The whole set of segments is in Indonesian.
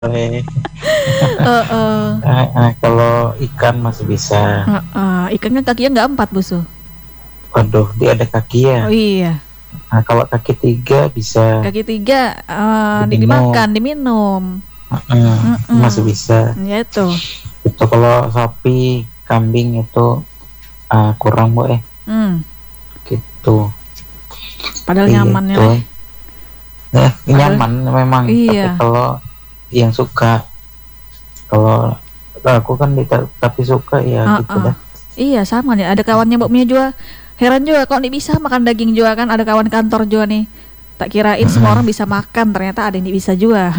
boleh. Heeh. Kalau ikan masih bisa. Ikan kan kakinya nggak empat, Busu. Waduh, dia ada kaki ya. Oh iya, Nah, kalau kaki tiga bisa kaki tiga diminum. dimakan, diminum. Itu masih bisa. Ya itu. Itu kalau sapi, kambing itu kurang bu Hmm. gitu. Padahal Iya nyamannya itu. leh. Padahal Nyaman memang. Tapi iya. kalau yang suka, kalau aku kan tapi suka ya gitu Heeh. dah. Iya sama nih. Ada kawannya Mbak Mia juga. Heran juga kok nih bisa makan daging juga kan. Ada kawan kantor juga nih. Tak kirain semua orang bisa makan. Ternyata ada yang bisa juga.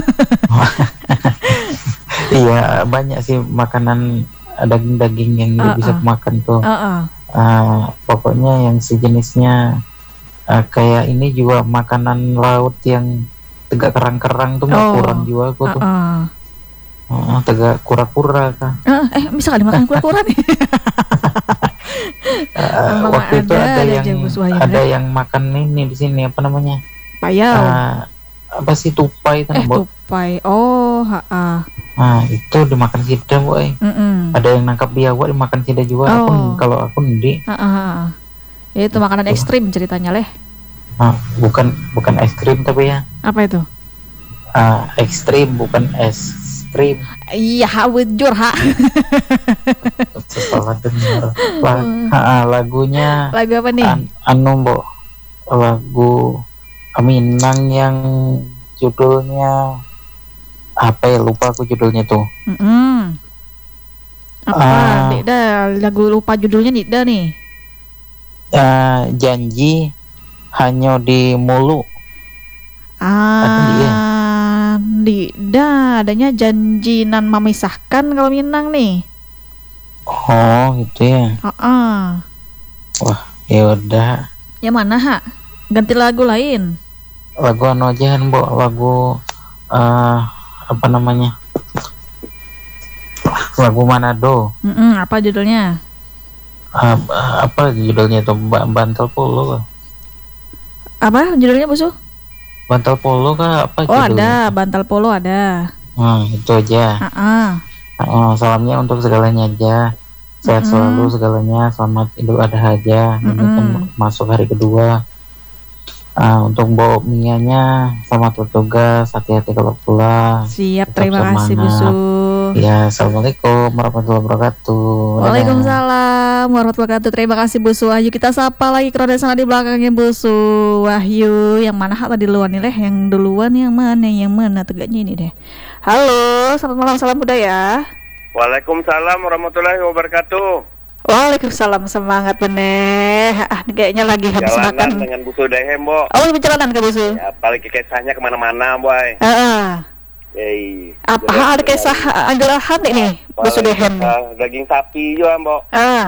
Iya, banyak sih makanan daging-daging yang bisa Heeh. makan tuh. Heeh. Pokoknya yang sejenisnya kayak ini juga makanan laut yang tegak kerang-kerang tuh nggak kurang Oh. juga aku tuh. Heeh. Tegak kura-kura kah. Bisa nggak dimakan kura-kura nih? Memang Waktu itu ada ada yang aja bos wayang ada deh. yang makan ini di sini apa namanya? Payau. Uh, Apa sih tupai itu Mbok? Tupai. Oh, Itu dimakan sida, boy. Mm-mm. Ada yang nangkap biawak dimakan sida juga. Oh, Kalau aku ndi. Ya itu makanan Tuh. ekstrim ceritanya leh. Bukan es krim tapi ya. Apa itu? Ekstrim bukan es krim. Iya, wujur ha. Salah dengar. Lagunya Lagu apa nih? Mbok, lagu Minang yang judulnya apa ya, lupa aku judulnya tuh. Apa? Nih dah lagu lupa judulnya nih dah nih. Janji hanya di mulu. Dia. Adanya janji nan memisahkan kalau Minang nih. Oh gitu ya. Wah, ya udah. Yang mana ha? Ganti lagu lain. Lagu aja Mbok, lagu apa namanya? Lagu Manado. Apa judulnya? Apa judulnya tuh? Bantal Polo. Apa judulnya Busu? Bantal Polo kah apa Oh judulnya? ada, Bantal Polo ada. Itu aja. Salamnya untuk segalanya aja. Sehat selalu segalanya. Selamat Idul Adha aja. Ini kan masuk hari kedua. Untuk Mbok Mianya, selamat bertugas, hati-hati kalau pulang. Siap, Tetap terima kasih Busu. Ya, assalamualaikum warahmatullahi wabarakatuh. Waalaikumsalam warahmatullahi wabarakatuh. Terima kasih Busu. Ayo kita sapa lagi keren sana di belakangnya Busu. Wahyu, yang mana tadi duluan nih leh? Yang duluan yang mana? Tegaknya ini deh. Halo, selamat malam, salam budaya. Waalaikumsalam warahmatullahi wabarakatuh. Waalaikumsalam, semangat bener. Ini kayaknya lagi habis makan dengan Busu Dehem, Bo. Oh, perjalanan ke Busu. Ya, apalagi kisahnya kemana-mana, Boy. Apa ada kisah anggaran nih Busu Dehem? Daging sapi juga, Bo.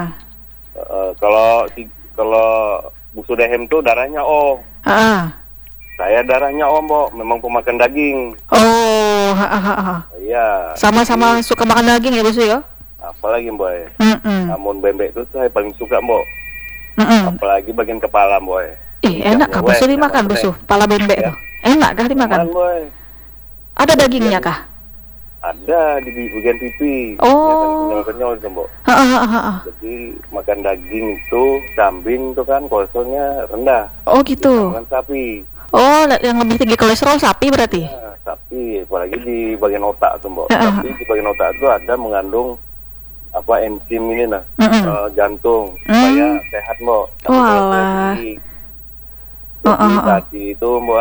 Kalau Busu Dehem tuh darahnya O. Saya darahnya O, Bo. Memang pemakan daging. Oh, Iya. Sama-sama suka makan daging ya, Busu ya? Apalagi Boy. Namun bebek itu saya paling suka, Mbok. Apalagi bagian kepala, Boy. Enak kah Busu dimakan, Busu? Kepala bebek tuh. Enak kah dimakan? Boy. Ada dagingnya kah? Ada di bagian pipi. Oh. Kenyal-kenyal itu, Mbok. Jadi makan daging itu kambing itu kan kolesterolnya rendah. Oh gitu. Makan sapi. Oh, yang lebih tinggi kolesterol sapi berarti? Ya, sapi, apalagi di bagian otak tuh, Mbok. Tapi di bagian otak itu ada mengandung enzim ini jantung supaya sehat, Mbok. Walah. Jadi tadi itu, Mbok,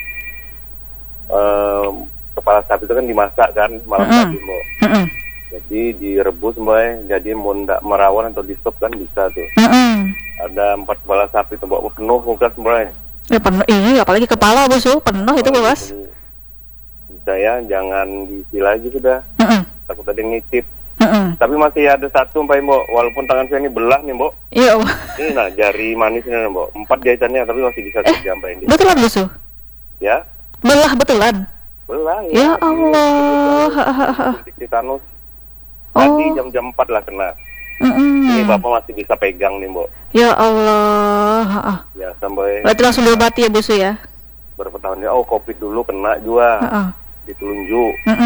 kepala sapi itu kan dimasak kan malam tadi, Mbok. Jadi direbus, Mbok, jadi mau ndak merawan atau di stop kan bisa tuh. Ada 4 kepala sapi tuh, Mbok, penuh kulkas, Mbok. Ya penuh, iya apalagi kepala Busu, penuh itu Bos. Saya jangan diisi lagi sudah. Takut ada yang ngicip. Tapi masih ada satu, Mbok, walaupun tangan saya ini belah nih, Mbok. Iya. Ini jari manis ini, Mbok. 4 jahitannya tapi masih bisa dijampain dia. Betulan Busu? Ya? Belah betulan? Belah ya. Ya Allah. Titanus. Tadi jam 4 lah kena. Ini Bapak masih bisa pegang nih, Mbok. Ya Allah. Ya, sampai. Berarti langsung diobati ya Busu ya? Berapa tahunnya? Covid dulu kena juga. Di telunjuk.